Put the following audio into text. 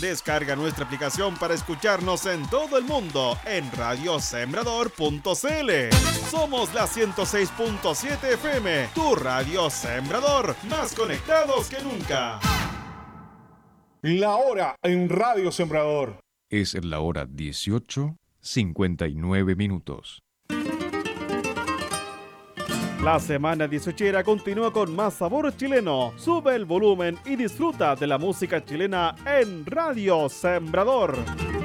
Descarga nuestra aplicación para escucharnos en todo el mundo en radiosembrador.cl. Somos la 106.7 FM, tu radio Sembrador, más conectados que nunca. La hora en Radio Sembrador. Es la hora 18:59. La semana 18 continúa con más sabor chileno. Sube el volumen y disfruta de la música chilena en Radio Sembrador.